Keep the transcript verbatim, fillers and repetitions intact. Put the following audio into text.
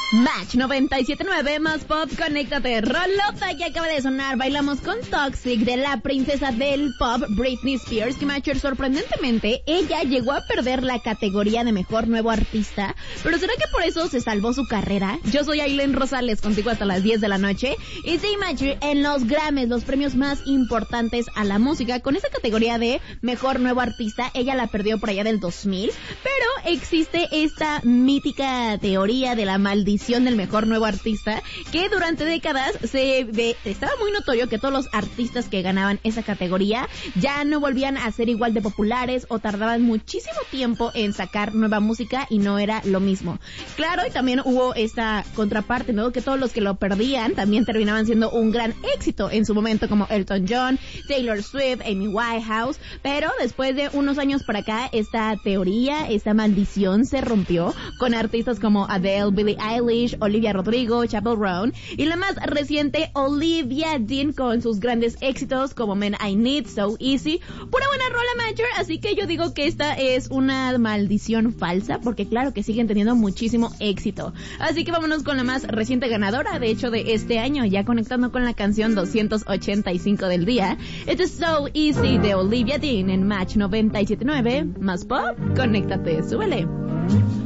Match noventa y siete punto nueve más pop, conéctate. Rolota que acaba de sonar. Bailamos con Toxic de la princesa del pop, Britney Spears, que Matcher, sorprendentemente, ella llegó a perder la categoría de mejor nuevo artista. Pero ¿será que por eso se salvó su carrera? Yo soy Aileen Rosales, contigo hasta las diez de la noche. Y sí, Matcher, en los Grammys, los premios más importantes a la música, con esa categoría de mejor nuevo artista, ella la perdió por allá del dos mil. Pero existe esta mítica teoría de la maldición del mejor nuevo artista, que durante décadas se ve, estaba muy notorio que todos los artistas que ganaban esa categoría ya no volvían a ser igual de populares o tardaban muchísimo tiempo en sacar nueva música y no era lo mismo. Claro, y también hubo esta contraparte, ¿no? Que todos los que lo perdían también terminaban siendo un gran éxito en su momento, como Elton John, Taylor Swift, Amy Winehouse, pero después de unos años para acá, esta teoría, esta maldición se rompió con artistas como Adele, Billie Eilish, Olivia Rodrigo, Chappell Roan y la más reciente Olivia Dean con sus grandes éxitos como Men I Need, So Easy. Pura buena rola, Matcher, así que yo digo que esta es una maldición falsa porque claro que siguen teniendo muchísimo éxito. Así que vámonos con la más reciente ganadora, de hecho de este año, ya conectando con la canción doscientos ochenta y cinco del día. Esto es So Easy de Olivia Dean en Match noventa y siete punto nueve más pop, conéctate, súbele.